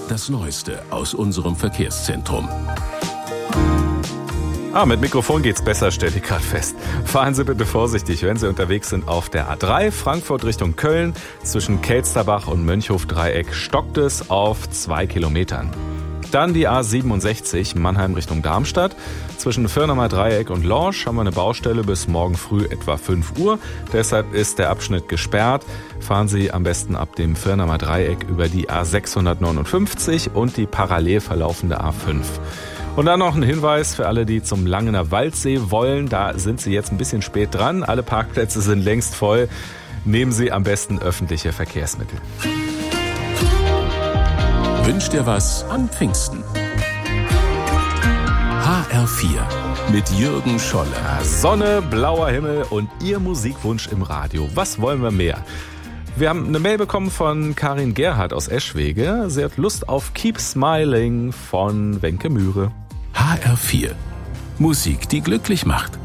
Das Neueste aus unserem Verkehrszentrum. Mit Mikrofon geht's besser, stelle ich gerade fest. Fahren Sie bitte vorsichtig, wenn Sie unterwegs sind auf der A3 Frankfurt Richtung Köln. Zwischen Kelsterbach und Mönchhof-Dreieck stockt es auf 2 Kilometern. Dann die A67 Mannheim Richtung Darmstadt. Zwischen Firnamer Dreieck und Lorsch haben wir eine Baustelle bis morgen früh etwa 5 Uhr. Deshalb ist der Abschnitt gesperrt. Fahren Sie am besten ab dem Firnamer Dreieck über die A659 und die parallel verlaufende A5. Und dann noch ein Hinweis für alle, die zum Langener Waldsee wollen. Da sind Sie jetzt ein bisschen spät dran. Alle Parkplätze sind längst voll. Nehmen Sie am besten öffentliche Verkehrsmittel. Wünsch dir was an Pfingsten. HR4 mit Jürgen Scholle. Sonne, blauer Himmel und Ihr Musikwunsch im Radio. Was wollen wir mehr? Wir haben eine Mail bekommen von Karin Gerhardt aus Eschwege. Sie hat Lust auf Keep Smiling von Wenke Mühre. HR4. Musik, die glücklich macht.